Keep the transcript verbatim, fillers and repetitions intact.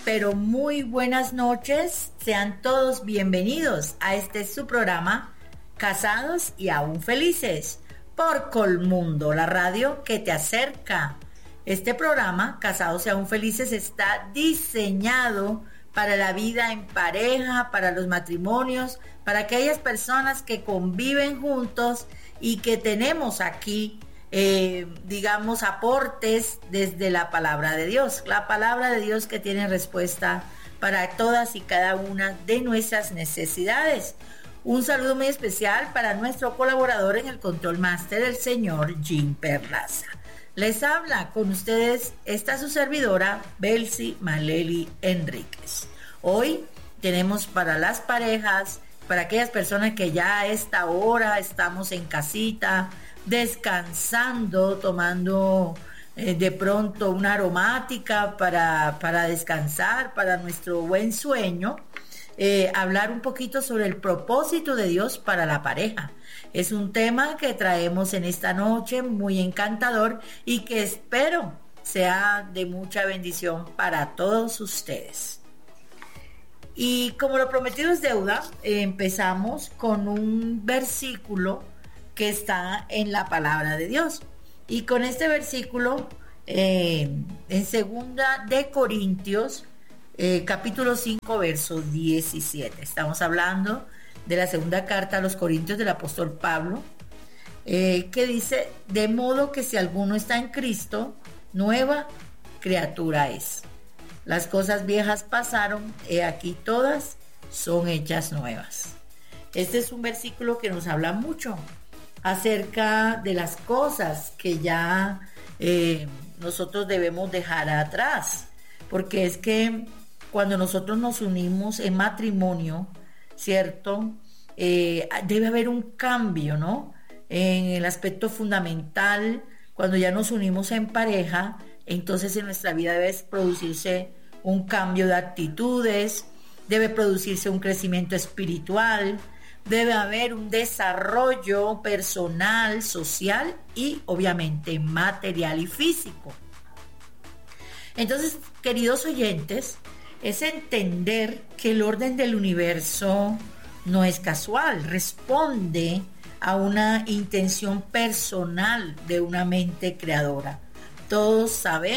pero muy buenas noches. Sean todos bienvenidos a este su programa, Casados y Aún Felices, por Colmundo, la radio que te acerca. Este programa, Casados y Aún Felices, está diseñado para la vida en pareja, para los matrimonios, para aquellas personas que conviven juntos y que tenemos aquí Eh, digamos, aportes desde la palabra de Dios, la palabra de Dios que tiene respuesta para todas y cada una de nuestras necesidades. Un saludo muy especial para nuestro colaborador en el Control Master, el señor Jim Perlaza. Les habla con ustedes esta su servidora, Belsi Maleli Enríquez. Hoy tenemos para las parejas, para aquellas personas que ya a esta hora estamos en casita, descansando, tomando eh, de pronto una aromática para, para descansar, para nuestro buen sueño, eh, hablar un poquito sobre el propósito de Dios para la pareja. Es un tema que traemos en esta noche muy encantador y que espero sea de mucha bendición para todos ustedes. Y como lo prometido es deuda, eh, empezamos con un versículo que está en la palabra de Dios. Y con este versículo, eh, en segunda de Corintios, eh, capítulo cinco, verso diecisiete. Estamos hablando de la segunda carta a los Corintios del apóstol Pablo, eh, que dice, de modo que si alguno está en Cristo, nueva criatura es. Las cosas viejas pasaron, he aquí todas son hechas nuevas. Este es un versículo que nos habla mucho acerca de las cosas que ya eh, nosotros debemos dejar atrás, porque es que cuando nosotros nos unimos en matrimonio, ¿cierto? Eh, debe haber un cambio, ¿no? En el aspecto fundamental, cuando ya nos unimos en pareja, entonces en nuestra vida debe producirse un cambio de actitudes, debe producirse un crecimiento espiritual, debe haber un desarrollo personal, social y obviamente material y físico. Entonces, queridos oyentes, es entender que el orden del universo no es casual, responde a una intención personal de una mente creadora. Todos sabemos